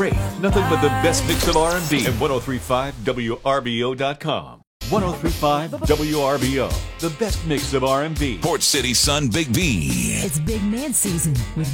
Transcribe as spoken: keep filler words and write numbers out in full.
Great. Nothing but the best mix of R and B at ten thirty-five W R B O dot com. ten thirty-five W R B O, the best mix of R and B. Port City Sun Big B. It's big man season with